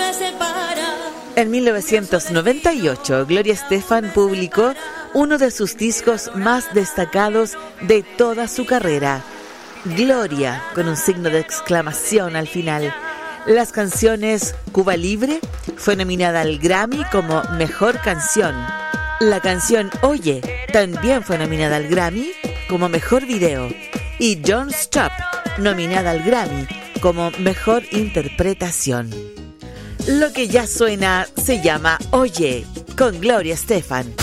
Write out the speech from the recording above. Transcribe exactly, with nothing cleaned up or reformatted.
En mil novecientos noventa y ocho, Gloria Estefan publicó uno de sus discos más destacados de toda su carrera, Gloria, con un signo de exclamación al final. Las canciones Cuba Libre fue nominada al Grammy como Mejor Canción. La canción Oye también fue nominada al Grammy como Mejor Video. Y Don't Stop, nominada al Grammy como Mejor Interpretación. Lo que ya suena se llama Oye, con Gloria Estefan.